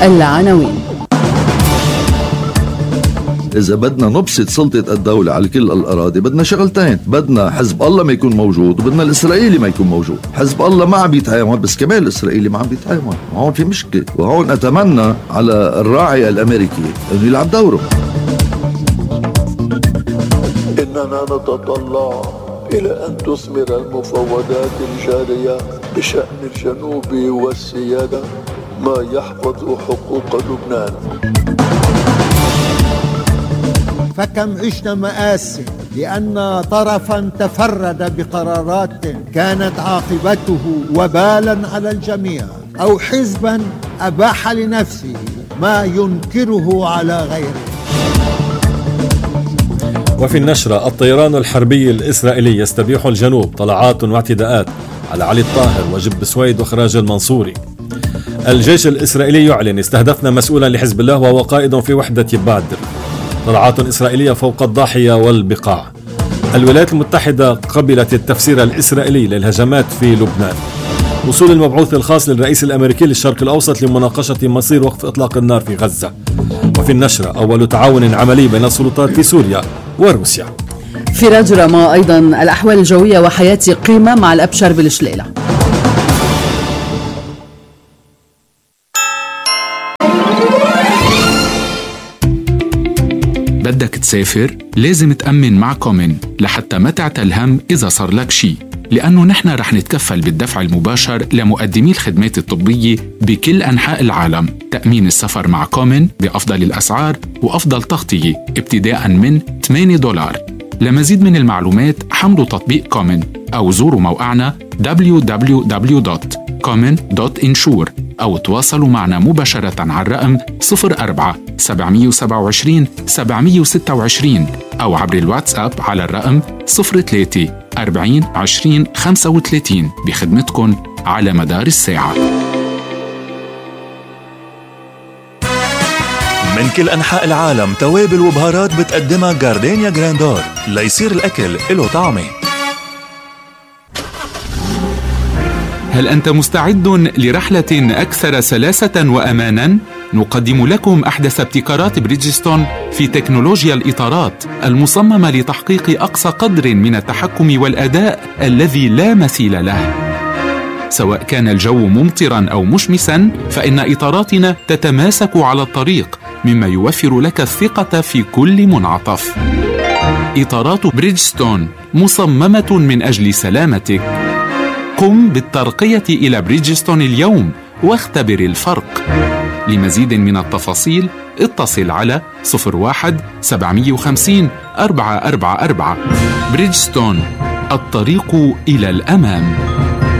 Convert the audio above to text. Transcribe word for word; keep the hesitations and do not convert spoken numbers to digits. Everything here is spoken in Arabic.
العناوين. إذا بدنا نبسط سلطة الدولة على كل الأراضي بدنا شغلتين، بدنا حزب الله ما يكون موجود وبدنا الإسرائيلي ما يكون موجود. حزب الله ما عم بيتهاون بس كمان الإسرائيلي ما عم بيتهاون، هون في مشكلة. وهون أتمنى على الراعي الأمريكي أنه يلعب دوره. إننا نتطلع إلى أن تثمر المفاوضات الجارية بشأن الجنوب والسيادة ما يحفظ حقوق لبنان. فكم عشنا مآسي لأن طرفا تفرد بقرارات كانت عاقبته وبالا على الجميع، أو حزبا أباح لنفسه ما ينكره على غيره. وفي النشرة: الطيران الحربي الإسرائيلي يستبيح الجنوب، طلعات واعتداءات على علي الطاهر وجب سويد وخراج المنصوري. الجيش الإسرائيلي يعلن: استهدفنا مسؤولا لحزب الله وهو قائد في وحدة بادر. طلعات إسرائيلية فوق الضاحية والبقاع. الولايات المتحدة قبلت التفسير الإسرائيلي للهجمات في لبنان. وصول المبعوث الخاص للرئيس الأمريكي للشرق الأوسط لمناقشة مصير وقف إطلاق النار في غزة. وفي النشرة: أول تعاون عملي بين السلطات في سوريا وروسيا. في راجرما أيضا: الأحوال الجوية وحياتي قيمة مع الأبشر بالشليلة. بدك تسافر؟ لازم تأمن مع كومن لحتى ما تعتل هم إذا صار لك شي، لأنه نحن رح نتكفل بالدفع المباشر لمقدمي الخدمات الطبية بكل أنحاء العالم. تأمين السفر مع كومن بأفضل الأسعار وأفضل تغطية ابتداء من ثمانية دولار. لمزيد من المعلومات حملوا تطبيق كومن أو زوروا موقعنا دبليو دبليو دبليو دوت كومن دوت انشور أو تواصلوا معنا مباشرة على الرقم صفر أربعة سبعمية وسبعة وعشرين سبعمية وستة وعشرين أو عبر الواتساب على الرقم صفر ثلاثة أربعين عشرين خمسة وثلاثين بخدمتكم على مدار الساعة. من كل أنحاء العالم توابل وبهارات بتقدمها جاردينيا جراندور ليصير الأكل له طعمه. هل أنت مستعد لرحلة أكثر سلاسة وأماناً؟ نقدم لكم أحدث ابتكارات بريدجستون في تكنولوجيا الإطارات المصممة لتحقيق أقصى قدر من التحكم والأداء الذي لا مثيل له. سواء كان الجو ممطراً أو مشمساً، فإن إطاراتنا تتماسك على الطريق، مما يوفر لك الثقة في كل منعطف. إطارات بريدجستون مصممة من أجل سلامتك. قم بالترقية إلى بريدجستون اليوم واختبر الفرق. لمزيد من التفاصيل اتصل على صفر واحد سبعمية وخمسين أربعة أربعة أربعة. بريدجستون، الطريق إلى الأمام.